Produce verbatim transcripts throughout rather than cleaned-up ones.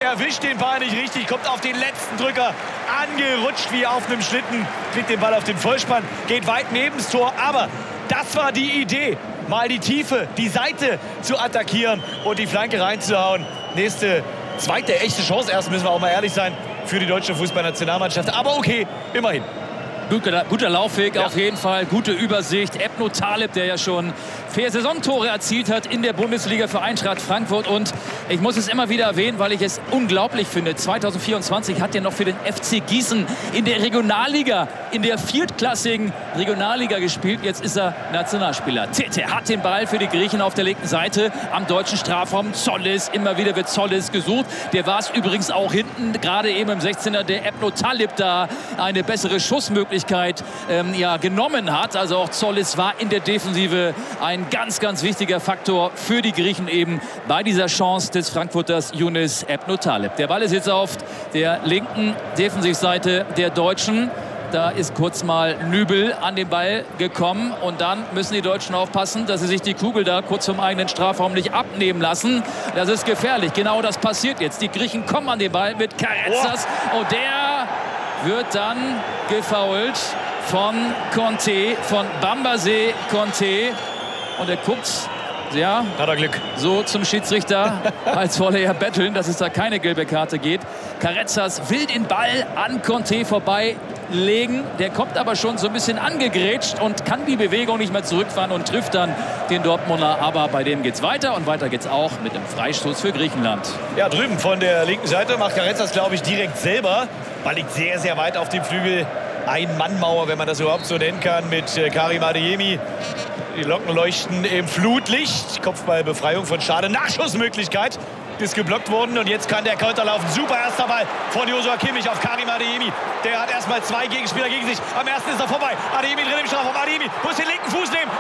erwischt den Ball nicht richtig, kommt auf den letzten Drücker, angerutscht wie auf einem Schlitten, kriegt den Ball auf den Vollspann, geht weit neben das Tor, aber das war die Idee, mal die Tiefe, die Seite zu attackieren und die Flanke reinzuhauen. Nächste, zweite echte Chance erst, müssen wir auch mal ehrlich sein, für die deutsche Fußballnationalmannschaft. Aber okay, immerhin. Guter, guter Laufweg, ja. Auf jeden Fall, gute Übersicht. Ebno Taleb, der ja schon vier Saisontore erzielt hat in der Bundesliga für Eintracht Frankfurt. Und ich muss es immer wieder erwähnen, weil ich es unglaublich finde. zwanzig vierundzwanzig hat er noch für den F C Gießen in der Regionalliga, in der viertklassigen Regionalliga gespielt. Jetzt ist er Nationalspieler. Tete hat den Ball für die Griechen auf der linken Seite am deutschen Strafraum. Zollis, immer wieder wird Zollis gesucht. Der war es übrigens auch hinten, gerade eben im sechzehner, der Ebno Taleb da eine bessere Schussmöglichkeit Ähm, ja, genommen hat. Also auch Zollis war in der Defensive ein ganz, ganz wichtiger Faktor für die Griechen eben bei dieser Chance des Frankfurters Younes Ebno Taleb. Der Ball ist jetzt auf der linken Defensivseite der Deutschen. Da ist kurz mal Nübel an den Ball gekommen und dann müssen die Deutschen aufpassen, dass sie sich die Kugel da kurz vom eigenen Strafraum nicht abnehmen lassen. Das ist gefährlich. Genau das passiert jetzt. Die Griechen kommen an den Ball mit Karetzas und der wird dann gefoult von Conte, von Bambasé Conte. Und er guckt, ja, hat er Glück, so zum Schiedsrichter, als wolle er betteln, dass es da keine gelbe Karte geht. Karetzas will den Ball an Conte vorbeilegen. Der kommt aber schon so ein bisschen angegrätscht und kann die Bewegung nicht mehr zurückfahren und trifft dann den Dortmunder. Aber bei dem geht's weiter und weiter geht's auch mit einem Freistoß für Griechenland. Ja, drüben von der linken Seite macht Karetzas, glaube ich, direkt selber. Ball liegt sehr, sehr weit auf dem Flügel. Ein-Mann-Mauer, wenn man das überhaupt so nennen kann, mit äh, Karim Adeyemi. Die Locken leuchten im Flutlicht. Kopfballbefreiung von Schade. Nachschussmöglichkeit ist geblockt worden. Und jetzt kann der Konter laufen. Super erster Ball von Joshua Kimmich auf Karim Adeyemi. Der hat erstmal zwei Gegenspieler gegen sich. Am ersten ist er vorbei. Adeyemi drin im Strafraum. Adeyemi muss den linken Fuß nehmen.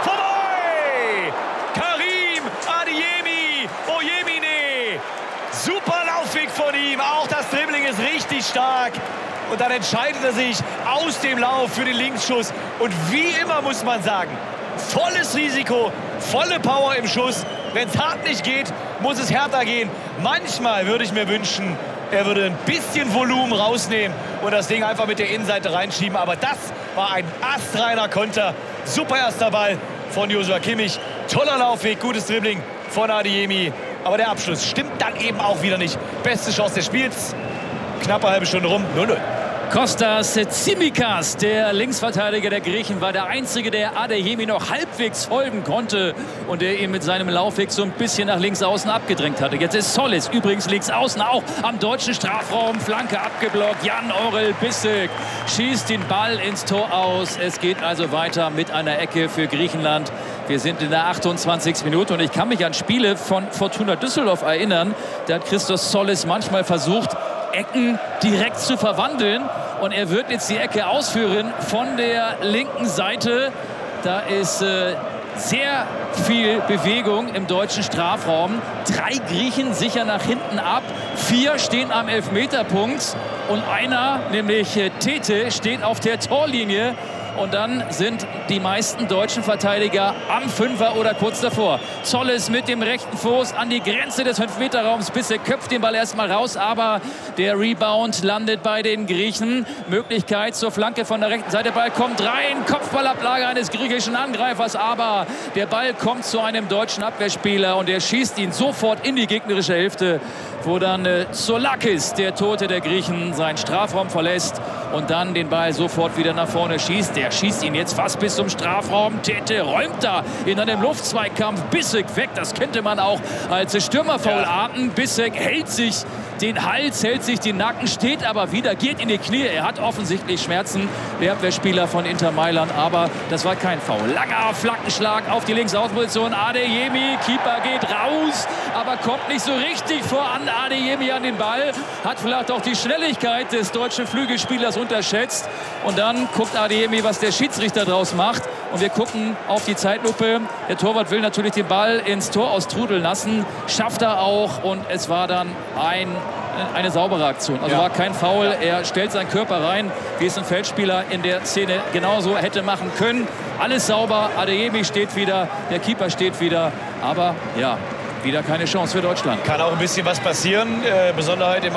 Vorbei! Karim Adeyemi. Oyemine. Super Laufweg von ihm. Auch das Dribbling ist richtig stark. Und dann entscheidet er sich aus dem Lauf für den Linksschuss. Und wie immer muss man sagen, volles Risiko, volle Power im Schuss. Wenn es hart nicht geht, muss es härter gehen. Manchmal würde ich mir wünschen, er würde ein bisschen Volumen rausnehmen und das Ding einfach mit der Innenseite reinschieben. Aber das war ein astreiner Konter. Super erster Ball von Joshua Kimmich. Toller Laufweg, gutes Dribbling von Adeyemi. Aber der Abschluss stimmt dann eben auch wieder nicht. Beste Chance des Spiels. Knappe halbe Stunde rum, null null. Kostas Tsimikas, der Linksverteidiger der Griechen, war der Einzige, der Adeyemi noch halbwegs folgen konnte und der ihn mit seinem Laufweg so ein bisschen nach links außen abgedrängt hatte. Jetzt ist Zollis übrigens links außen auch am deutschen Strafraum. Flanke abgeblockt. Jan Orel Bissek schießt den Ball ins Tor aus. Es geht also weiter mit einer Ecke für Griechenland. Wir sind in der achtundzwanzigsten Minute und ich kann mich an Spiele von Fortuna Düsseldorf erinnern. Da hat Christos Zollis manchmal versucht, Ecken direkt zu verwandeln. Und er wird jetzt die Ecke ausführen von der linken Seite. Da ist äh, sehr viel Bewegung im deutschen Strafraum. Drei Griechen sicher nach hinten ab. Vier stehen am Elfmeterpunkt. Und einer, nämlich äh, Tete, steht auf der Torlinie. Und dann sind die meisten deutschen Verteidiger am Fünfer oder kurz davor. Zollis mit dem rechten Fuß an die Grenze des fünf-Meter-Raums. Bissek köpft den Ball erstmal raus, aber der Rebound landet bei den Griechen. Möglichkeit zur Flanke von der rechten Seite. Ball kommt rein. Kopfballablage eines griechischen Angreifers, aber der Ball kommt zu einem deutschen Abwehrspieler und der schießt ihn sofort in die gegnerische Hälfte, wo dann äh, Zoulakis, der Tote der Griechen, seinen Strafraum verlässt und dann den Ball sofort wieder nach vorne schießt. Der schießt ihn jetzt fast bis zum Strafraum. Tete räumt da in einem Luftzweikampf Bissek weg. Das könnte man auch als Stürmerfoul ahnden. Bissek hält sich den Hals, hält sich den Nacken, steht aber wieder, geht in die Knie. Er hat offensichtlich Schmerzen, der Abwehrspieler von Inter Mailand, aber das war kein Foul. Langer Flankenschlag auf die Linksaußenposition. Adeyemi, Keeper geht raus, aber kommt nicht so richtig voran. Adeyemi an den Ball, hat vielleicht auch die Schnelligkeit des deutschen Flügelspielers unterschätzt. Und dann guckt Adeyemi, was der Schiedsrichter draus macht. Und wir gucken auf die Zeitlupe. Der Torwart will natürlich den Ball ins Tor austrudeln lassen. Schafft er auch. Und es war dann ein, eine saubere Aktion. Also ja. war kein Foul. Er stellt seinen Körper rein, wie es ein Feldspieler in der Szene genauso hätte machen können. Alles sauber. Adeyemi steht wieder. Der Keeper steht wieder. Aber ja, wieder keine Chance für Deutschland. Kann auch ein bisschen was passieren. Äh, Besonderheit im